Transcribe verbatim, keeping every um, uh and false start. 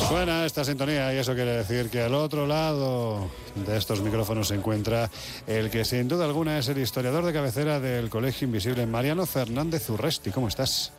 Suena esta sintonía y eso quiere decir que al otro lado de estos micrófonos se encuentra el que sin duda alguna es el historiador de cabecera del Colegio Invisible, Mariano Fernández Urresti. ¿Cómo estás?